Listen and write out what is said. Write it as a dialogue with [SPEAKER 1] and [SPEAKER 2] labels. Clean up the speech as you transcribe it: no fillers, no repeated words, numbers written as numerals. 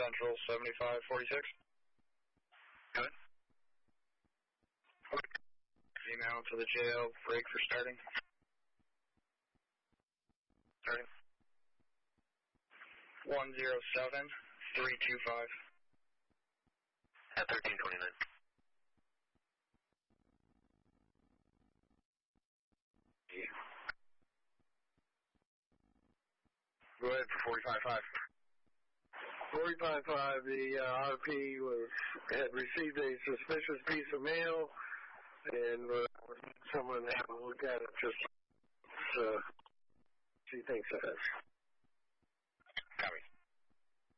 [SPEAKER 1] Central 7546.
[SPEAKER 2] Good.
[SPEAKER 1] Email to the jail, break for starting.
[SPEAKER 2] Starting.
[SPEAKER 1] 107325.
[SPEAKER 2] At 1329.
[SPEAKER 1] Yeah.
[SPEAKER 3] Go ahead for 45.5. 45.5, the RP had received a suspicious piece of mail, and someone had a look at it just she thinks it is.